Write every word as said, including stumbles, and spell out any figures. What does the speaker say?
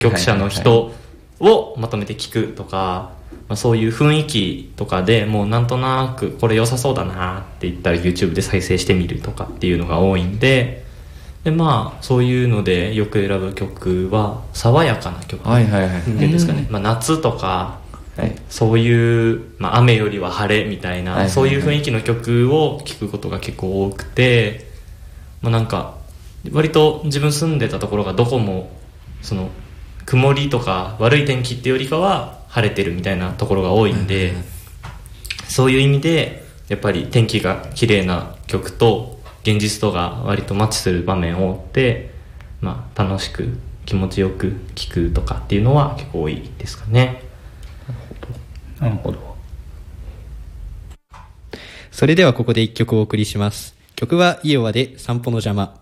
曲者の人をまとめて聞くとか、まあ、そういう雰囲気とかでもうなんとなくこれ良さそうだなって言ったら YouTube で再生してみるとかっていうのが多いんで、でまあそういうのでよく選ぶ曲は爽やかな曲っていうんですかね、まあ、夏とか、はい、そういう、まあ、雨よりは晴れみたいな、はいはいはい、そういう雰囲気の曲を聴くことが結構多くて、まあ、なんか割と自分住んでたところがどこもその曇りとか悪い天気っていうよりかは晴れてるみたいなところが多いんで、はいはいはい、そういう意味でやっぱり天気が綺麗な曲と現実とが割とマッチする場面を追って、まあ、楽しく気持ちよく聴くとかっていうのは結構多いですかね。 なるほど。なるほど。それではここで一曲お送りします。曲はイエワで散歩の邪魔。